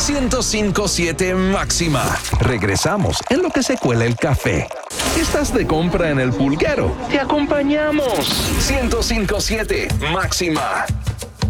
105.7 Máxima. Regresamos en lo que se cuela el café. ¿Estás de compra en el pulguero? Te acompañamos. 105.7 Máxima.